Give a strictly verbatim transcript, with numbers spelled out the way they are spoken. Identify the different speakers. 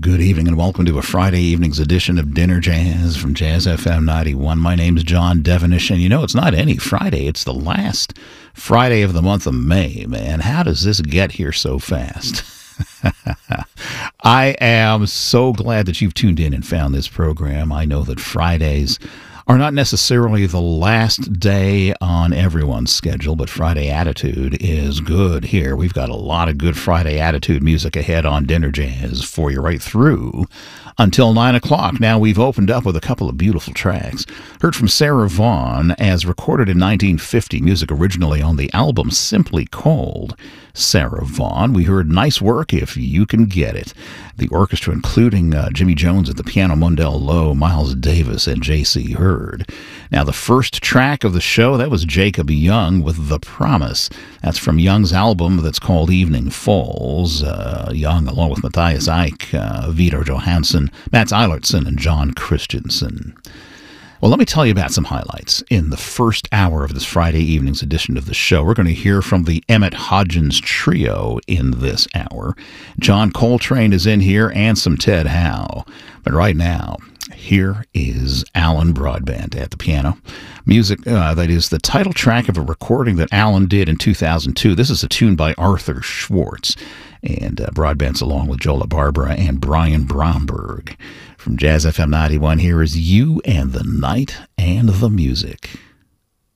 Speaker 1: Good evening and welcome to a Friday evening's edition of Dinner Jazz from Jazz F M ninety-one. My name's John Devenish, and you know, it's not any Friday. It's the last Friday of the month of May, man. How does this get here so fast? I am so glad that you've tuned in and found this program. I know that Fridays are not necessarily the last day on everyone's schedule, but Friday Attitude is good here. We've got a lot of good Friday Attitude music ahead on Dinner Jazz for you right through until nine o'clock. Now, we've opened up with a couple of beautiful tracks. Heard from Sarah Vaughan, as recorded in nineteen fifty, music originally on the album simply called Sarah Vaughan. We heard Nice Work If You Can Get It. The orchestra, including uh, Jimmy Jones at the piano, Mundell Lowe, Miles Davis, and J C Hurd. Now, the first track of the show, that was Jacob Young with The Promise. That's from Young's album that's called Evening Falls. Uh, Young, along with Matthias Eick, uh, Vitor Johansson, Mats Eilertsen, and John Christensen. Well, let me tell you about some highlights in the first hour of this Friday evening's edition of the show. We're going to hear from the Emmett Hodgins Trio in this hour. John Coltrane is in here, and some Ted Howe. But right now, here is Alan Broadbent at the piano. Music uh, that is the title track of a recording that Alan did in two thousand two. This is a tune by Arthur Schwartz. And uh, Broadbent's along with Joe LaBarbera and Brian Bromberg. From Jazz F M ninety-one, here is You and the Night and the Music.